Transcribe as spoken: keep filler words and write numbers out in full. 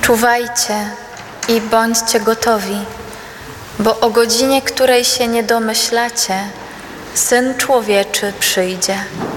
Czuwajcie i bądźcie gotowi, bo o godzinie, której się nie domyślacie, Syn Człowieczy przyjdzie.